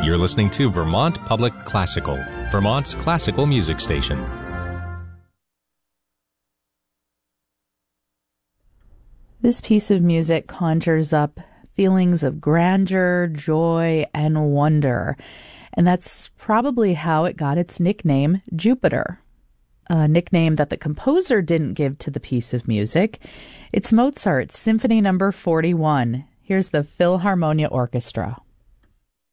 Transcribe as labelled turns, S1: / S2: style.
S1: You're listening to Vermont Public Classical, Vermont's classical music station.
S2: This piece of music conjures up feelings of grandeur, joy, and wonder. And that's probably how it got its nickname, Jupiter. A nickname that the composer didn't give to the piece of music. It's Mozart's Symphony No. 41. Here's the Philharmonia Orchestra.